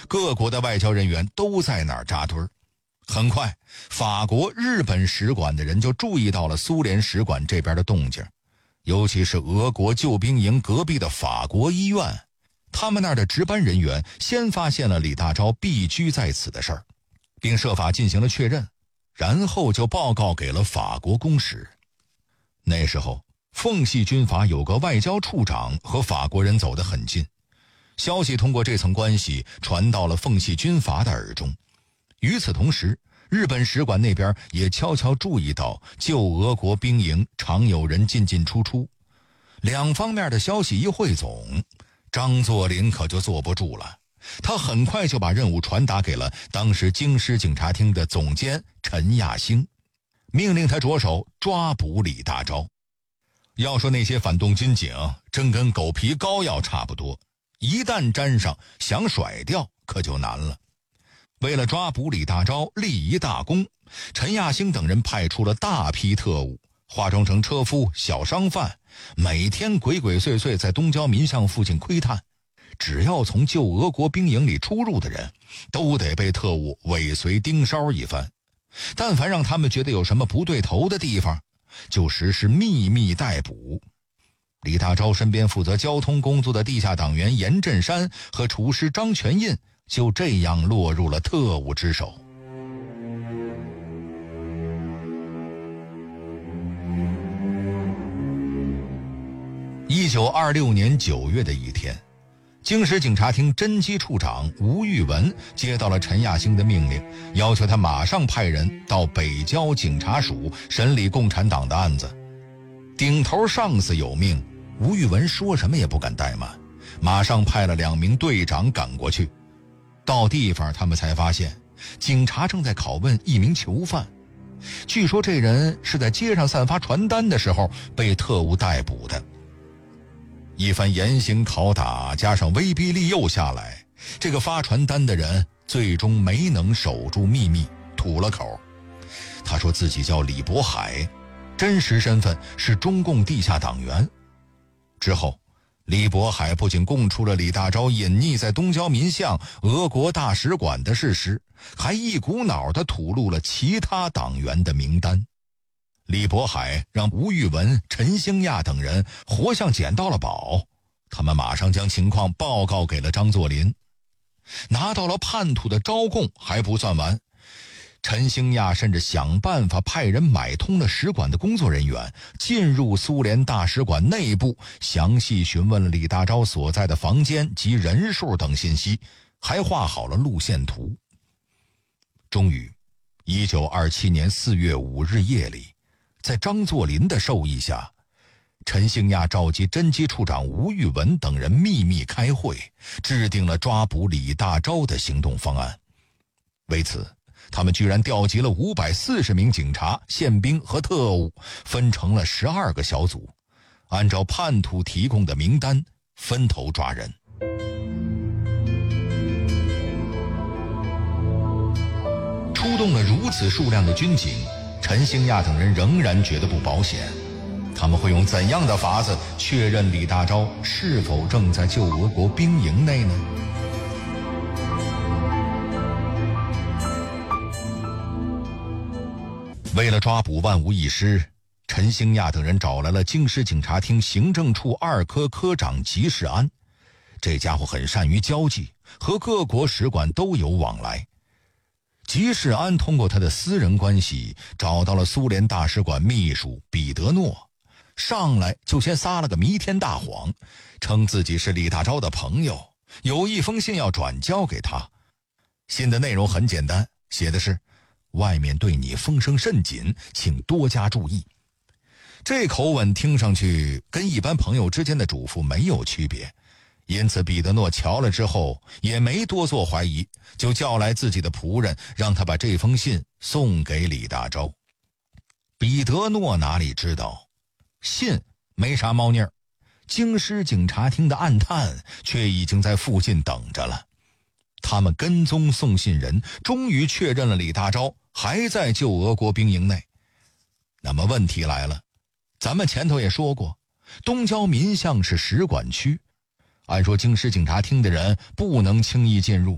各国的外交人员都在那儿扎堆儿。很快，法国、日本使馆的人就注意到了苏联使馆这边的动静，尤其是俄国救兵营隔壁的法国医院，他们那儿的值班人员先发现了李大钊避居在此的事儿，并设法进行了确认，然后就报告给了法国公使。那时候，奉系军阀有个外交处长和法国人走得很近，消息通过这层关系传到了奉系军阀的耳中。与此同时，日本使馆那边也悄悄注意到旧俄国兵营常有人进进出出，两方面的消息一汇总，张作霖可就坐不住了。他很快就把任务传达给了当时京师警察厅的总监陈亚兴，命令他着手抓捕李大钊。要说那些反动军警真跟狗皮膏药差不多，一旦沾上，想甩掉可就难了。为了抓捕李大钊立一大功，陈亚兴等人派出了大批特务，化妆成车夫、小商贩，每天鬼鬼祟祟在东交民巷附近窥探。只要从旧俄国兵营里出入的人，都得被特务尾随盯梢一番。但凡让他们觉得有什么不对头的地方，就实施秘密逮捕。李大钊身边负责交通工作的地下党员严振山和厨师张全印就这样落入了特务之手。1926年9月的一天，京师警察厅侦缉处长吴玉文接到了陈亚兴的命令，要求他马上派人到北郊警察署审理共产党的案子。顶头上司有命，吴玉文说什么也不敢怠慢，马上派了2名队长赶过去。到地方，他们才发现警察正在拷问一名囚犯，据说这人是在街上散发传单的时候被特务逮捕的。一番严刑拷打加上威逼利诱下来，这个发传单的人最终没能守住秘密，吐了口。他说自己叫李渤海，真实身份是中共地下党员。之后，李渤海不仅供出了李大钊隐匿在东交民巷俄国大使馆的事实，还一股脑地吐露了其他党员的名单。李渤海让吴玉文、陈兴亚等人活像捡到了宝，他们马上将情况报告给了张作霖。拿到了叛徒的招供还不算完，陈兴亚甚至想办法派人买通了使馆的工作人员，进入苏联大使馆内部，详细询问了李大钊所在的房间及人数等信息，还画好了路线图。终于1927年4月5日夜里，在张作霖的授意下，陈兴亚召集侦缉处长吴玉文等人秘密开会，制定了抓捕李大钊的行动方案。为此，他们居然调集了540名警察、宪兵和特务，分成了12个小组，按照叛徒提供的名单分头抓人。出动了如此数量的军警，陈兴亚等人仍然觉得不保险。他们会用怎样的法子确认李大钊是否正在旧俄国兵营内呢？为了抓捕万无一失，陈兴亚等人找来了京师警察厅行政处2科科长吉世安。这家伙很善于交际，和各国使馆都有往来。吉世安通过他的私人关系找到了苏联大使馆秘书彼得诺，上来就先撒了个弥天大谎，称自己是李大钊的朋友，有一封信要转交给他。信的内容很简单，写的是外面对你风声甚紧，请多加注意。这口吻听上去跟一般朋友之间的嘱咐没有区别，因此彼得诺瞧了之后也没多做怀疑，就叫来自己的仆人，让他把这封信送给李大钊。彼得诺哪里知道，信没啥猫腻儿，京师警察厅的暗探却已经在附近等着了。他们跟踪送信人，终于确认了李大钊还在旧俄国兵营内。那么问题来了，咱们前头也说过，东交民巷是使馆区，按说京师警察厅的人不能轻易进入，